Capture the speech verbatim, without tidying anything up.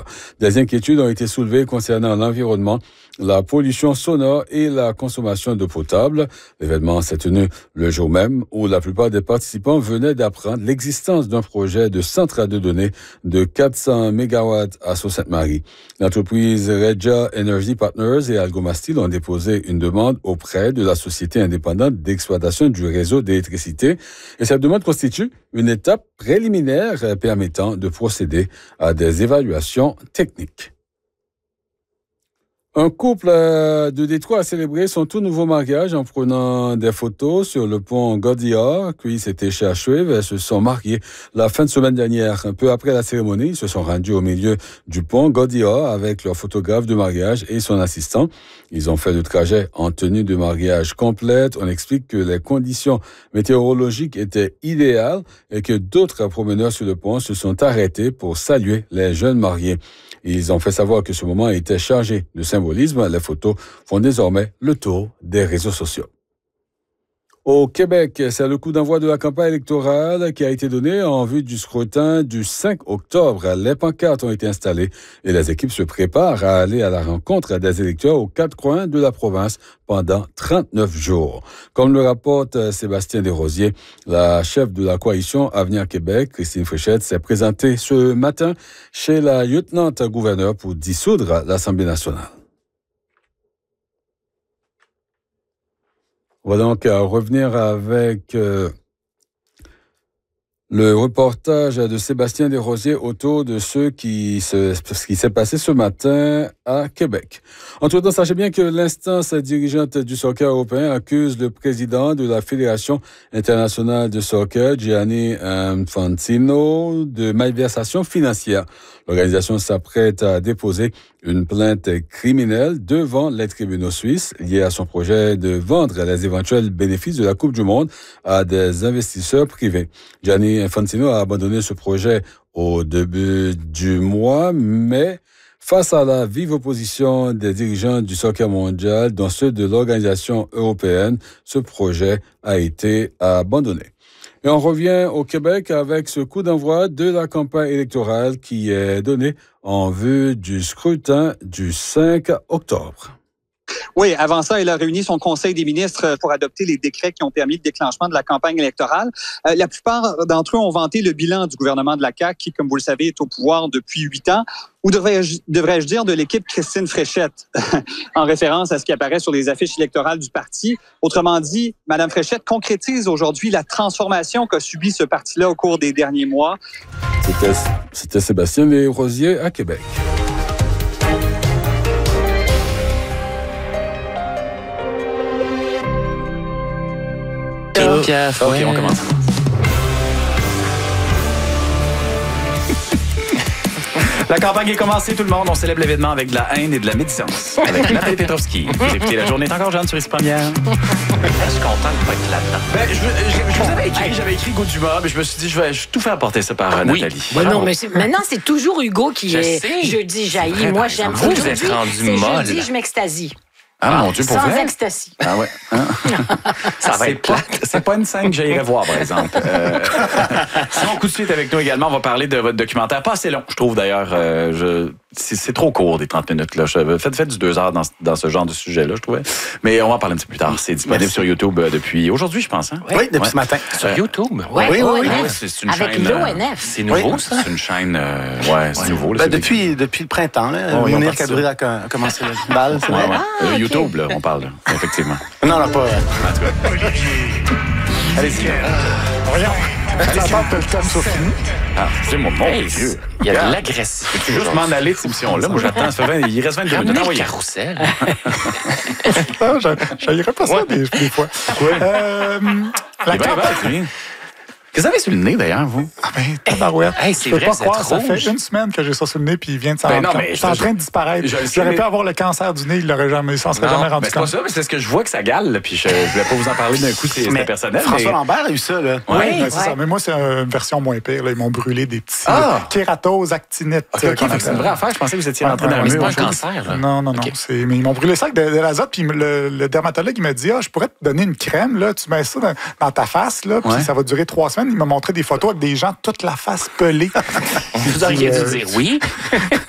Des inquiétudes ont été soulevées concernant l'environnement, la pollution sonore et la consommation d'eau potable. L'événement s'est tenu le jour même où la plupart des participants venaient d'apprendre l'existence d'un projet de centrale de données de quatre cents mégawatts à Sault-Sainte-Marie. L'entreprise Regia Energy Partners et Algomastil ont déposé une demande auprès de la Société indépendante d'exploitation du réseau d'électricité et cette demande constitue une étape préliminaire permettant de procéder à des évaluations techniques. Un couple de Détroit a célébré son tout nouveau mariage en prenant des photos sur le pont Gaudiard. Puis c'était chez Ashwave. Elles se sont mariées la fin de semaine dernière. Un peu après la cérémonie, ils se sont rendus au milieu du pont Gaudiard avec leur photographe de mariage et son assistant. Ils ont fait le trajet en tenue de mariage complète. On explique que les conditions météorologiques étaient idéales et que d'autres promeneurs sur le pont se sont arrêtés pour saluer les jeunes mariés. Ils ont fait savoir que ce moment était chargé de symbolisme. Les photos font désormais le tour des réseaux sociaux. Au Québec, c'est le coup d'envoi de la campagne électorale qui a été donné en vue du scrutin du cinq octobre. Les pancartes ont été installées et les équipes se préparent à aller à la rencontre des électeurs aux quatre coins de la province pendant trente-neuf jours. Comme le rapporte Sébastien Desrosiers, la chef de la coalition Avenir Québec, Christine Fréchette, s'est présentée ce matin chez la lieutenant-gouverneure pour dissoudre l'Assemblée nationale. On va donc euh, revenir avec euh, le reportage de Sébastien Desrosiers autour de ce qui, se, ce qui s'est passé ce matin à Québec. Entre-temps, sachez bien que l'instance dirigeante du soccer européen accuse le président de la Fédération internationale de soccer, Gianni Infantino, de malversation financière. L'organisation s'apprête à déposer une plainte criminelle devant les tribunaux suisses liée à son projet de vendre les éventuels bénéfices de la Coupe du Monde à des investisseurs privés. Gianni Infantino a abandonné ce projet au début du mois, mais face à la vive opposition des dirigeants du soccer mondial, dont ceux de l'organisation européenne, ce projet a été abandonné. Et on revient au Québec avec ce coup d'envoi de la campagne électorale qui est donné en vue du scrutin du cinq octobre. Oui, avant ça, elle a réuni son conseil des ministres pour adopter les décrets qui ont permis le déclenchement de la campagne électorale. Euh, la plupart d'entre eux ont vanté le bilan du gouvernement de la C A Q, qui, comme vous le savez, est au pouvoir depuis huit ans, ou devrais-je, devrais-je dire de l'équipe Christine Fréchette, en référence à ce qui apparaît sur les affiches électorales du parti. Autrement dit, Mme Fréchette concrétise aujourd'hui la transformation qu'a subi ce parti-là au cours des derniers mois. C'était, c'était Sébastien Desrosiers à Québec. Pierre, OK, ouais. On commence. La campagne est commencée, tout le monde. On célèbre l'événement avec de la haine et de la médisance. Avec Nathalie Petrovski. Vous écoutez La Journée est encore jeune sur Ici Première. Je suis content de ne pas être là-dedans. Ben, je, je, je vous avais écrit, j'avais écrit Hugo Dumas, mais je me suis dit, je vais, je vais tout faire porter ça par oui. Nathalie. Ben non, mais c'est, maintenant, c'est toujours Hugo qui je est sais. jeudi jailli. Moi, j'aime. Vous, vous êtes rendu c'est molle. jeudi, je m'extasie. Ah, mon Dieu, pour Sans vrai? ecstasy. Ah ouais. Hein? Ça va être plate. C'est pas une scène que j'irais voir, par exemple. Euh, Simon Coutu est avec nous également. On va parler de votre documentaire. Pas assez long, je trouve, d'ailleurs. Euh, je... c'est, c'est trop court, des trente minutes. Là. Je... Faites, faites du deux heures dans, dans ce genre de sujet-là, je trouvais. Mais on va en parler un petit peu plus tard. C'est disponible Merci. Sur YouTube depuis aujourd'hui, je pense. Hein? Oui, depuis ouais. ce matin. Sur YouTube? Oui, oui, oui. oui. oui c'est, c'est une avec chaîne, l'O N F. C'est nouveau, oui, ça? C'est une chaîne... Euh, ouais, c'est ouais. nouveau. Là, ben, c'est depuis, des... depuis le printemps, là. Oh, Mounir Kadri a commencé le bal. Ouais, ouais. Ah, euh, okay. YouTube, là, on parle. Effectivement. Non, non, pas... En tout cas. Allez-y. Voyons. Allez-y. Le thème soit fini. Ah, c'est mon mon hey, Dieu. Il y a de l'agressivité. Peux-tu juste m'en aller de cette émission-là? Moi, j'attends. Ça fait vingt, il reste vingt-deux minutes. Ramenez le carrousel. Non, j'haïrais pas ça des, des fois. Ouais. Euh, la campagne... Qu'est-ce que vous avez sur le nez, d'ailleurs, vous? Ah ben, tabarouette. Hey, c'est je peux vrai, pas c'est croire, ça rouge. fait une semaine que j'ai ça sur le nez puis il vient de s'en ben rendre compte. Je suis en train de disparaître. Je J'aurais mais... pu avoir le cancer du nez, il l'aurait jamais, il s'en serait non, jamais rendu ben c'est compte. C'est pas ça, mais c'est ce que je vois que ça gale, là, puis je, je voulais pas vous en parler d'un coup, c'est, c'est personnel. François mais... Lambert a eu ça, là. Oui, ouais, ben, ouais. c'est ça. Mais moi, c'est une version moins pire. Là. Ils m'ont brûlé des petits ah! kératoses, actinites. OK, OK, c'est une vraie affaire. Je pensais que vous étiez rentré dans un mur. mur. C'est pas un cancer, là. Non, non, non. Okay. C'est... Mais ils m'ont brûlé ça avec de, de l'azote, puis le, le dermatologue, il m'a dit, ah, je pourrais te donner une crème, là, tu mets ça dans, dans ta face, là, puis ouais. ça va durer trois semaines. Il m'a montré des photos avec des gens, toute la face pelée. Vous auriez dû dire oui.